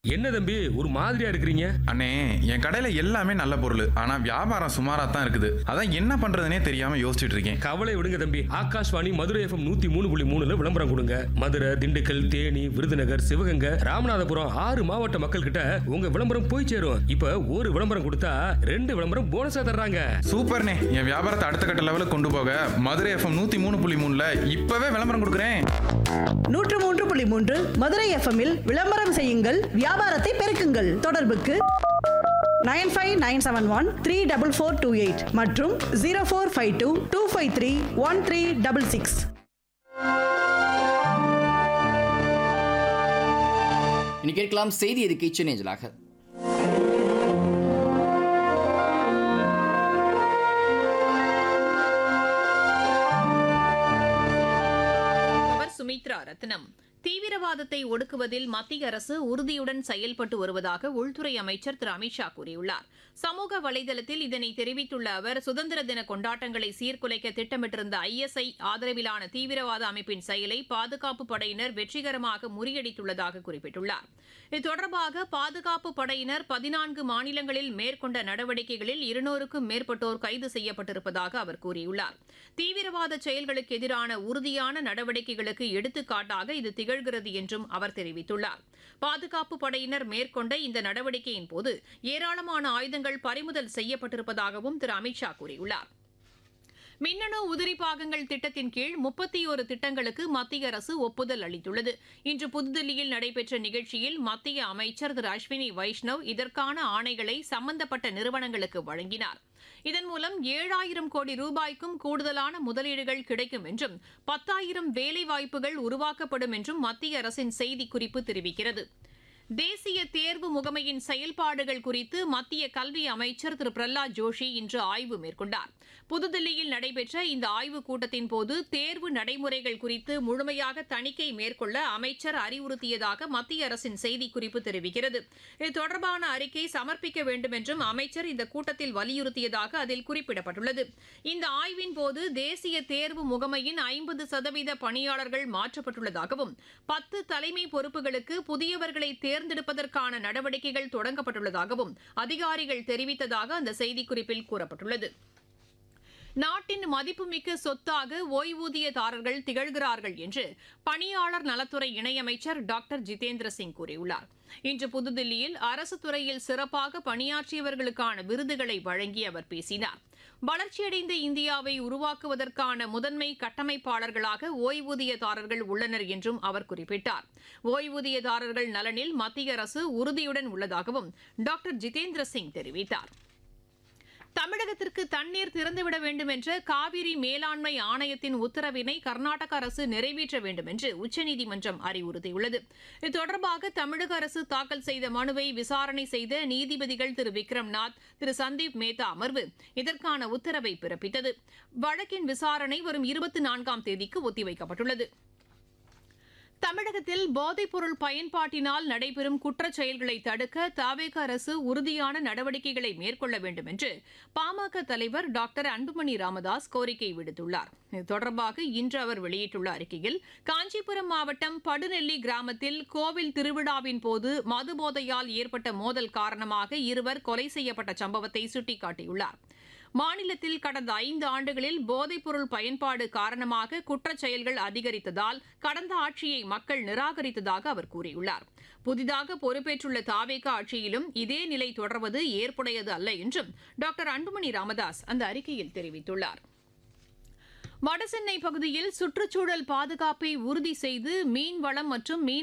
என்ன தம்பி ஒரு மாதிரியா இருக்கிறீங்க? அண்ணே, என் கடையில எல்லாமே நல்ல பொருள். ஆனா வியாபாரம் சுமாரா தான் இருக்குது. அதான் என்ன பண்றதுனே தெரியாம யோசிச்சுட்டு இருக்கேன். கவலை விடுங்க தம்பி. ஆகாஷ்வாணி மதுரை எஃப்எம் 103.3ல விளம்பரம் கொடுங்க. மதுரை, திண்டுக்கல், தேனி, விருதுநகர், சிவகங்கை, ராமநாதபுரம் 6 மாவட்ட மக்கள் கிட்ட உங்க விளம்பரம் போய் சேரும். இப்ப ஒரு விளம்பரம் கொடுத்தா 2 விளம்பரம் போனஸா தர்றாங்க. சூப்பர்ண்ணே, என் வியாபாரத்தை அடுத்த கட்ட லெவலுக்கு கொண்டு போக மதுரை எஃப்எம் 103.3ல இப்பவே விளம்பரம் கொடுக்குறேன். 103.3 மதுரை எஃப்எம்மில் விளம்பரம் செய்யுங்கள், வியாபாரத்தை பெருக்குங்கள். தொடர்புக்கு 9597134428 மற்றும் 0452253136. இனி கேட்கலாம் செய்தி அறிக்கை சென்னைஜலாக. சுமித்ரா ரத்னம். தீவிரவாதத்தை ஒடுக்குவதில் மத்திய அரசு உறுதியுடன் செயல்பட்டு வருவதாக உள்துறை அமைச்சர் திரு அமித்ஷா கூறியுள்ளார். சமூக வலைதளத்தில் இதனை தெரிவித்துள்ள அவர், சுதந்திர தின கொண்டாட்டங்களை சீர்குலைக்க திட்டமிட்டிருந்த ISI ஆதரவிலான தீவிரவாத அமைப்பின் செயலை பாதுகாப்பு படையினர் வெற்றிகரமாக முறியடித்துள்ளதாக குறிப்பிட்டுள்ளார். இது தொடர்பாக பாதுகாப்பு படையினர் 14 மாநிலங்களில் மேற்கொண்ட நடவடிக்கைகளில் 200க்கும் மேற்பட்டோர் கைது செய்யப்பட்டிருப்பதாக அவர் கூறியுள்ளார். தீவிரவாத செயல்களுக்கு எதிரான உறுதியான நடவடிக்கைகளுக்கு எடுத்துக்காட்டாக இது திகழ்கிறது என்றும் அவர் தெரிவித்துள்ளார். பாதுகாப்பு படையினர் மேற்கொண்ட இந்த நடவடிக்கையின் போது ஏராளமான ஆயுதங்கள் பறிமுதல் செய்யப்பட்டிருப்பதாகவும் திரு அமித்ஷா கூறியுள்ளார். மின்னணு உதிரி பாகங்கள் திட்டத்தின் கீழ் 31 திட்டங்களுக்கு மத்திய அரசு ஒப்புதல் அளித்துள்ளது. இன்று புதுதில்லியில் நடைபெற்ற நிகழ்ச்சியில் மத்திய அமைச்சர் திரு அஸ்வினி வைஷ்ணவ் இதற்கான ஆணைகளை சம்பந்தப்பட்ட நிறுவனங்களுக்கு வழங்கினார். இதன் மூலம் 7000 கோடி ரூபாய்க்கும் கூடுதலான முதலீடுகள் கிடைக்கும் என்றும் 10,000 வேலைவாய்ப்புகள் உருவாக்கப்படும் என்றும் மத்திய அரசின் செய்திக்குறிப்பு தெரிவிக்கிறது. தேசிய தேர்வு முகமையின் செயல்பாடுகள் குறித்து மத்திய கல்வி அமைச்சர் திரு பிரஹ்லாத் ஜோஷி இன்று ஆய்வு மேற்கொண்டார். புதுதில்லியில் நடைபெற்ற இந்த ஆய்வுக் கூட்டத்தின் போது தேர்வு நடைமுறைகள் குறித்து முழுமையாக தணிக்கை மேற்கொள்ள அமைச்சர் அறிவுறுத்தியதாக மத்திய அரசின் செய்திக்குறிப்பு தெரிவிக்கிறது. இது தொடர்பான அறிக்கை சமர்ப்பிக்க வேண்டும் என்றும் அமைச்சர் இந்த கூட்டத்தில் வலியுறுத்தியதாக அதில் குறிப்பிடப்பட்டுள்ளது. இந்த ஆய்வின் போது தேசிய தேர்வு முகமையின் 50% பணியாளர்கள் மாற்றப்பட்டுள்ளதாகவும் 10 தலைமை பொறுப்புகளுக்கு புதியவர்களை தேர்ந்தெடுப்பதற்கான நடவடிக்கைகள் தொடங்கப்பட்டுள்ளதாகவும் அதிகாரிகள் தெரிவித்ததாக அந்த செய்திக்குறிப்பில் கூறப்பட்டுள்ளது. நாட்டின் மதிப்புமிக்க சொத்தாக ஓய்வூதியதாரர்கள் திகழ்கிறார்கள் என்று பணியாளர் நலத்துறை இணையமைச்சர் டாக்டர் ஜிதேந்திர சிங் கூறியுள்ளார். இன்று புதுதில்லியில் அரசு துறையில் சிறப்பாக பணியாற்றியவர்களுக்கான விருதுகளை வழங்கி அவர் பேசினார். வளர்ச்சியடைந்த இந்தியாவை உருவாக்குவதற்கான முதன்மை கட்டமைப்பாளர்களாக ஓய்வூதியதாரர்கள் உள்ளனர் என்றும் அவர் குறிப்பிட்டார். ஓய்வூதியதாரர்கள் நலனில் மத்திய அரசு உறுதியுடன் உள்ளதாகவும் டாக்டர் ஜிதேந்திர சிங் தெரிவித்தார். தமிழகத்திற்கு தண்ணீர் திறந்துவிட வேண்டும் என்ற காவிரி மேலாண்மை ஆணையத்தின் உத்தரவினை கர்நாடக அரசு நிறைவேற்ற வேண்டும் என்று உச்சநீதிமன்றம் அறிவுறுத்தியுள்ளது. இது தொடர்பாக தமிழக அரசு தாக்கல் செய்த மனுவை விசாரணை செய்த நீதிபதிகள் திரு விக்ரம்நாத், திரு சந்தீப் மேத்தா அமர்வு இதற்கான உத்தரவை பிறப்பித்தது. வழக்கின் விசாரணை வரும் 24ஆம் தேதிக்கு ஒத்திவைக்கப்பட்டுள்ளது. தமிழகத்தில் போதைப்பொருள் பயன்பாட்டினால் நடைபெறும் குற்றச் செயல்களை தடுக்க தவேக அரசு உறுதியான நடவடிக்கைகளை மேற்கொள்ள வேண்டும் என்று பாமக தலைவர் டாக்டர் அன்புமணி ராமதாஸ் கோரிக்கை விடுத்துள்ளார். இது தொடர்பாக இன்று அவர் வெளியிட்டுள்ள அறிக்கையில், காஞ்சிபுரம் மாவட்டம் படுநெல்லி கிராமத்தில் கோவில் திருவிழாவின் போது மதுபோதையால் ஏற்பட்ட மோதல் காரணமாக 2 கொலை செய்யப்பட்ட சம்பவத்தை சுட்டிக்காட்டியுள்ளார். மாநிலத்தில் கடந்த 5 ஆண்டுகளில் போதைப்பொருள் பயன்பாடு காரணமாக குற்றச் செயல்கள் அதிகரித்ததால் கடந்த ஆட்சியை மக்கள் நிராகரித்ததாக அவர் கூறியுள்ளார். புதிதாக பொறுப்பேற்றுள்ள தாவேகா ஆட்சியிலும் இதே நிலை தொடர்வது ஏற்புடையது அல்ல என்றும் டாக்டர் அன்புமணி ராமதாஸ் அந்த அறிக்கையில் தெரிவித்துள்ளார். வடசென்னை பகுதியில் சுற்றுச்சூழல் பாதுகாப்பை உறுதி செய்து மீன்வளம் மற்றும் மீன்